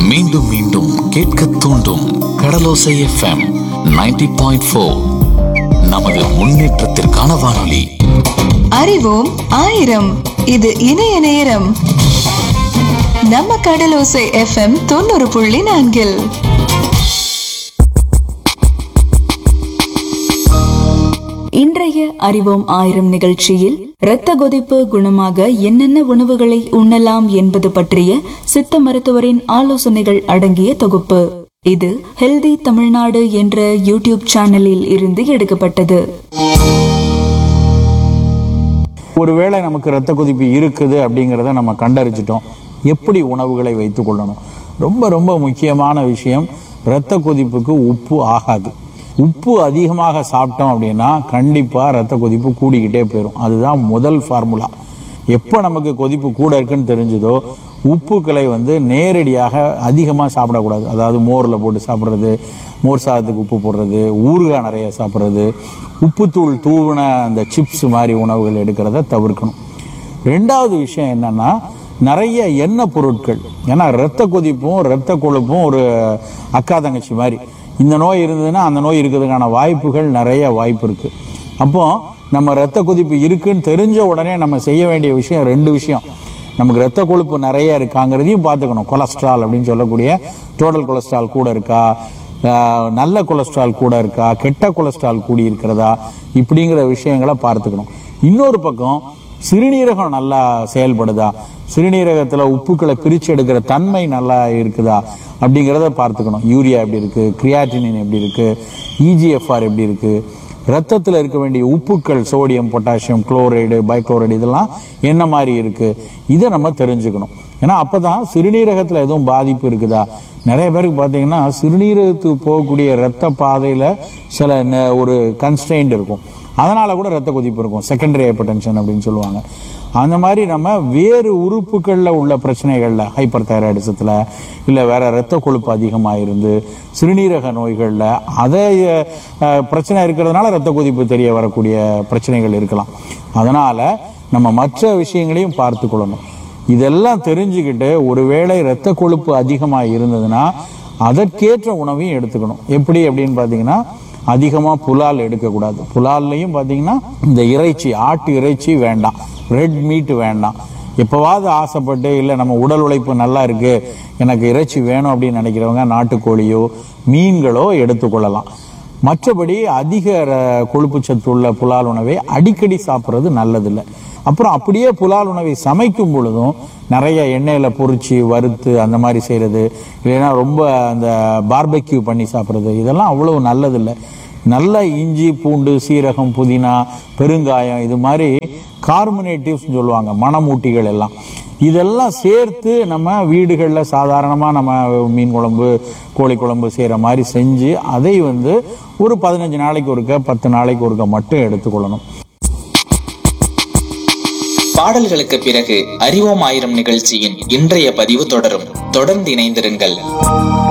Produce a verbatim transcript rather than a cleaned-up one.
மீண்டும் மீண்டும் கேட்க தூண்டும் கடலோசை எஃப்எம் நைன்டி பாயிண்ட் ஃபோர். நமது முன்னேற்றத்திற்கான வானொலி. அறிவோம் ஆயிரம். இது இணைய நேரம். நம்ம கடலோசை எஃப்எம் தொண்ணூறு புள்ளி நான்கில் இன்றைய அறிவோம் ஆயிரம் நிகழ்ச்சியில் இரத்த கொதிப்பு குணமாக என்னென்ன உணவுகளை உண்ணலாம் என்பது பற்றிய சித்த மருத்துவரின் ஆலோசனைகள் அடங்கிய தொகுப்பு. இது ஹெல்தி தமிழ்நாடு என்ற யூடியூப் சேனலில் இருந்து எடுக்கப்பட்டது. ஒருவேளை நமக்கு இரத்த கொதிப்பு இருக்குது அப்படிங்கிறத நம்ம கண்டறிஞ்சிட்டோம். எப்படி உணவுகளை வைத்துக் கொள்ளணும்? ரொம்ப ரொம்ப முக்கியமான விஷயம், இரத்த கொதிப்புக்கு உப்பு ஆகாது. உப்பு அதிகமாக சாப்பிட்டோம் அப்படின்னா கண்டிப்பாக ரத்த கொதிப்பு கூடிக்கிட்டே போயிடும். அதுதான் முதல் ஃபார்முலா. எப்போ நமக்கு கொதிப்பு கூட இருக்குன்னு தெரிஞ்சதோ உப்புக்களை வந்து நேரடியாக அதிகமாக சாப்பிடக்கூடாது. அதாவது மோரில் போட்டு சாப்பிட்றது, மோர் சாதத்துக்கு உப்பு போடுறது, ஊறுகாய் நிறைய சாப்பிட்றது, உப்புத்தூள் தூவின அந்த சிப்ஸ் மாதிரி உணவுகள் எடுக்கிறத தவிர்க்கணும். ரெண்டாவது விஷயம் என்னன்னா, நிறைய எண்ணெய் பொருட்கள். ஏன்னா இரத்த கொதிப்பும் இரத்த கொழுப்பும் ஒரு அக்கா தங்கச்சி மாதிரி. இந்த நோய் இருந்ததுன்னா அந்த நோய் இருக்கிறதுக்கான வாய்ப்புகள் நிறைய வாய்ப்பு இருக்குது. அப்போ நம்ம இரத்த கொதிப்பு இருக்குன்னு தெரிஞ்ச உடனே நம்ம செய்ய வேண்டிய விஷயம் ரெண்டு விஷயம். நமக்கு இரத்த கொழுப்பு நிறைய இருக்காங்கிறதையும் பார்த்துக்கணும். கொலஸ்ட்ரால் அப்படின்னு சொல்லக்கூடிய டோட்டல் கொலஸ்ட்ரால் கூட இருக்கா, நல்ல கொலஸ்ட்ரால் கூட இருக்கா, கெட்ட கொலஸ்ட்ரால் கூடி இருக்கிறதா, இப்படிங்கிற விஷயங்களை பார்த்துக்கணும். இன்னொரு பக்கம் சிறுநீரகம் நல்லா செயல்படுதா, சிறுநீரகத்தில் உப்புக்களை பிரித்து எடுக்கிற தன்மை நல்லா இருக்குதா அப்படிங்கிறத பார்த்துக்கணும். யூரியா எப்படி இருக்குது, கிரியாட்டினின் எப்படி இருக்குது, இஜிஎஃப்ஆர் எப்படி இருக்குது, ரத்தத்தில் இருக்க வேண்டிய உப்புக்கள் சோடியம், பொட்டாசியம், குளோரைடு, பைக்ளோரைடு இதெல்லாம் என்ன மாதிரி இருக்குது, இதை நம்ம தெரிஞ்சுக்கணும். ஏன்னா அப்போ தான் சிறுநீரகத்தில் எதுவும் பாதிப்பு இருக்குதா. நிறைய பேருக்கு பார்த்தீங்கன்னா சிறுநீரகத்துக்கு போகக்கூடிய இரத்த பாதையில் சில ஒரு கன்ஸ்ட்ரெயின்ட் இருக்கும். அதனால கூட ரத்த கொதிப்பு இருக்கும், செகண்டரி ஹைப்பர் டென்ஷன் அப்படின்னு சொல்லுவாங்க. அந்த மாதிரி நம்ம வேறு உறுப்புகளில் உள்ள பிரச்சனைகளில், ஹைப்பர் தைராய்டிசத்தில் இல்லை வேற இரத்த கொழுப்பு அதிகமாக இருந்து சிறுநீரக நோய்களில் அதை பிரச்சனை இருக்கிறதுனால இரத்த கொதிப்பு தெரிய வரக்கூடிய பிரச்சனைகள் இருக்கலாம். அதனால் நம்ம மற்ற விஷயங்களையும் பார்த்து கொள்ளணும். இதெல்லாம் தெரிஞ்சுக்கிட்டு ஒருவேளை இரத்த கொழுப்பு அதிகமாக இருந்ததுன்னா அதற்கேற்ற உணவையும் எடுத்துக்கணும். எப்படி அப்படின்னு பார்த்தீங்கன்னா, அதிகமாக புலால் எடுக்கக்கூடாது. புலால்லையும் பார்த்தீங்கன்னா இந்த இறைச்சி, ஆட்டு இறைச்சி வேண்டாம், ரெட் மீட் வேண்டாம். எப்போவாவது ஆசைப்பட்டு இல்லை நம்ம உடல் உழைப்பு நல்லா இருக்கு, எனக்கு இறைச்சி வேணும் அப்படின்னு நினைக்கிறவங்க நாட்டுக்கோழியோ மீன்களோ எடுத்துக்கொள்ளலாம். மற்றபடி அதிக கொழுப்பு சத்து உள்ள புலால் உணவை அடிக்கடி சாப்பிட்றது நல்லதில்லை. அப்புறம் அப்படியே புலால் உணவை சமைக்கும் பொழுதும் நிறைய எண்ணெயில் பொரிச்சு வறுத்து அந்த மாதிரி செய்கிறது, இல்லைன்னா ரொம்ப அந்த பார்பெக்யூ பண்ணி சாப்பிட்றது, இதெல்லாம் அவ்வளவு நல்லதில்லை. நல்ல இஞ்சி, பூண்டு, சீரகம், புதினா, பெருங்காயம், இது மாதிரி கார்பனேட்டிவ்ஸ் சொல்லுவாங்க, மணமூட்டிகள் எல்லாம், இதெல்லாம் சேர்த்து நம்ம வீடுகளில் சாதாரணமாக நம்ம மீன் குழம்பு, கோழி குழம்பு செய்கிற மாதிரி செஞ்சு அதை வந்து ஒரு பதினஞ்சு நாளைக்கு ஒருக்க, பத்து நாளைக்கு ஒருக்க மட்டும் எடுத்துக்கொள்ளணும். பாடல்களுக்கு பிறகு அறிவோம் ஆயிரம் நிகழ்ச்சியின் இன்றைய பதிவு தொடரும். தொடர்ந்து இணைந்திருங்கள்.